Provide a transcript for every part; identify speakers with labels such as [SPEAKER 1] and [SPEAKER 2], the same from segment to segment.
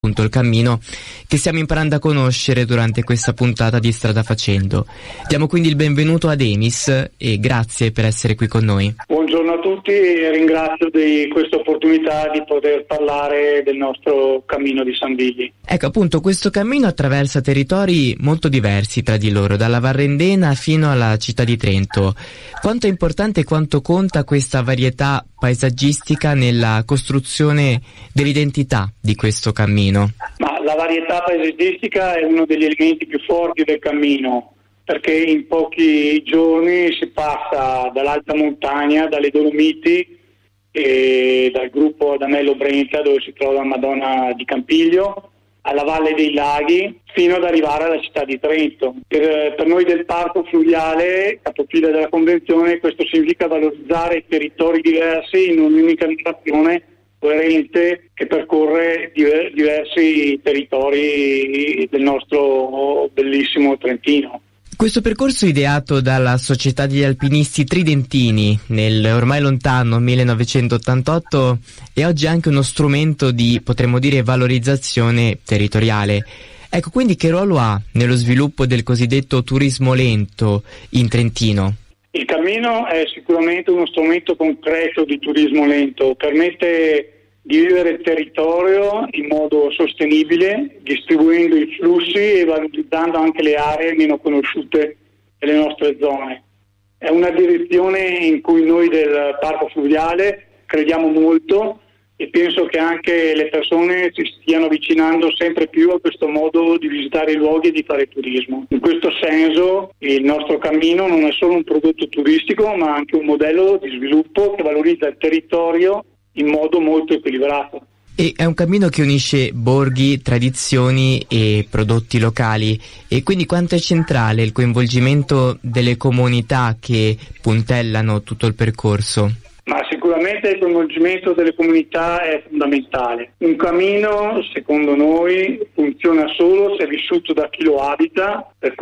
[SPEAKER 1] appunto il cammino che stiamo imparando a conoscere durante questa puntata di Strada Facendo. Diamo quindi il benvenuto a Demis e grazie per essere qui con noi.
[SPEAKER 2] Buongiorno a tutti e ringrazio di questa opportunità di poter parlare del nostro cammino di San Vigli.
[SPEAKER 1] Ecco, appunto, questo cammino attraversa territori molto diversi tra di loro, dalla Varrendena fino alla città di Trento. Quanto è importante e quanto conta questa varietà paesaggistica nella costruzione dell'identità di questo cammino?
[SPEAKER 2] Ma la varietà paesaggistica è uno degli elementi più forti del cammino, perché in pochi giorni si passa dall'alta montagna, dalle Dolomiti e dal gruppo Adamello Brenta, dove si trova la Madonna di Campiglio, alla Valle dei Laghi, fino ad arrivare alla città di Trento. Per noi del Parco Fluviale, capofila della Convenzione, questo significa valorizzare territori diversi in un'unica narrazione coerente che percorre diversi territori del nostro bellissimo Trentino.
[SPEAKER 1] Questo percorso ideato dalla Società degli Alpinisti Tridentini nel ormai lontano 1988 è oggi anche uno strumento di, potremmo dire, valorizzazione territoriale. Ecco, quindi che ruolo ha nello sviluppo del cosiddetto turismo lento in Trentino?
[SPEAKER 2] Il cammino è sicuramente uno strumento concreto di turismo lento, permette di vivere il territorio in modo sostenibile, distribuendo i flussi e valorizzando anche le aree meno conosciute delle nostre zone. È una direzione in cui noi del Parco Fluviale crediamo molto e penso che anche le persone si stiano avvicinando sempre più a questo modo di visitare i luoghi e di fare turismo. In questo senso il nostro cammino non è solo un prodotto turistico, ma anche un modello di sviluppo che valorizza il territorio in modo molto equilibrato.
[SPEAKER 1] E è un cammino che unisce borghi, tradizioni e prodotti locali, e quindi quanto è centrale il coinvolgimento delle comunità che puntellano tutto il percorso?
[SPEAKER 2] Ma sicuramente il coinvolgimento delle comunità è fondamentale. Un cammino, secondo noi, funziona solo se è vissuto da chi lo abita, per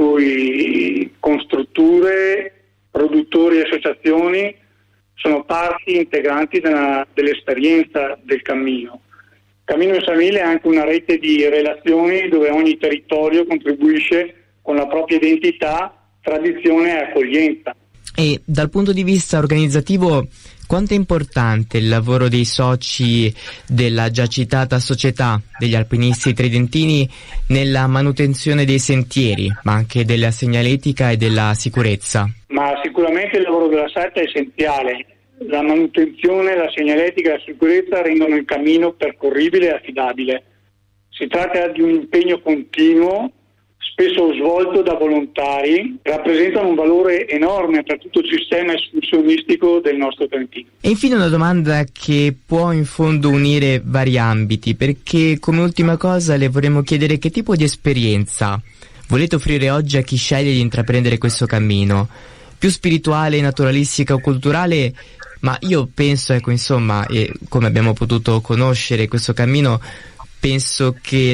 [SPEAKER 2] cui con strutture, produttori e associazioni sono parti integranti dell'esperienza del cammino. Il cammino di San Vigli è anche una rete di relazioni dove ogni territorio contribuisce con la propria identità, tradizione e accoglienza.
[SPEAKER 1] E dal punto di vista organizzativo, quanto è importante il lavoro dei soci della già citata Società degli Alpinisti Tridentini nella manutenzione dei sentieri, ma anche della segnaletica e della sicurezza?
[SPEAKER 2] Ma sicuramente il lavoro della SAT è essenziale. La manutenzione, la segnaletica e la sicurezza rendono il cammino percorribile e affidabile. Si tratta di un impegno continuo, spesso svolto da volontari, che rappresentano un valore enorme per tutto il sistema escursionistico del nostro Trentino.
[SPEAKER 1] E infine una domanda che può in fondo unire vari ambiti, perché come ultima cosa le vorremmo chiedere che tipo di esperienza volete offrire oggi a chi sceglie di intraprendere questo cammino? Più spirituale, naturalistica o culturale? Ma io penso, ecco, insomma, e come abbiamo potuto conoscere questo cammino, penso che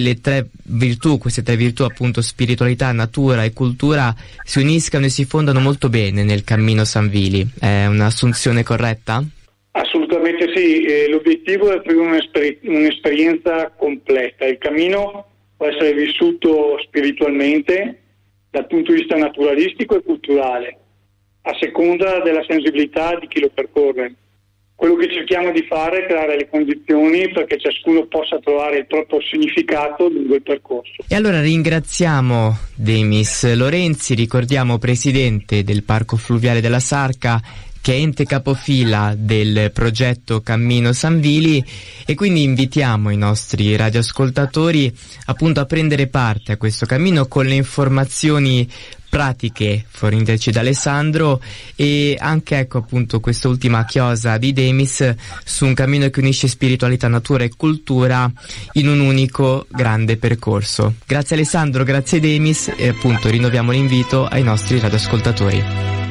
[SPEAKER 1] queste tre virtù appunto spiritualità, natura e cultura si uniscano e si fondano molto bene nel cammino San Vigli. È un'assunzione corretta?
[SPEAKER 2] Assolutamente sì, l'obiettivo è proprio un'esperienza completa. Il cammino può essere vissuto spiritualmente dal punto di vista naturalistico e culturale, a seconda della sensibilità di chi lo percorre. Quello che cerchiamo di fare è creare le condizioni perché ciascuno possa trovare il proprio significato lungo il percorso.
[SPEAKER 1] E allora ringraziamo Demis Lorenzi, ricordiamo presidente del Parco Fluviale della Sarca, che è ente capofila del progetto Cammino San Vigli, e quindi invitiamo i nostri radioascoltatori appunto a prendere parte a questo cammino con le informazioni pratiche forniteci da Alessandro, e anche ecco appunto quest'ultima chiosa di Demis su un cammino che unisce spiritualità, natura e cultura in un unico grande percorso. Grazie Alessandro, grazie Demis, e appunto rinnoviamo l'invito ai nostri radioascoltatori.